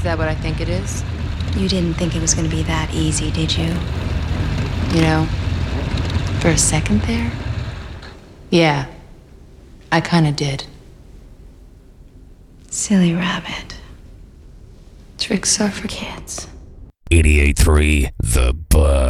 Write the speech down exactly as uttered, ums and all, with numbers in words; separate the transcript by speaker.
Speaker 1: Is that what I think it is?
Speaker 2: You didn't think it was going to be that easy, did you?
Speaker 1: You know, for a second there, yeah, I kind of did.
Speaker 2: Silly rabbit.
Speaker 1: Tricks are for kids.
Speaker 3: eighty-eight point three The Buzz.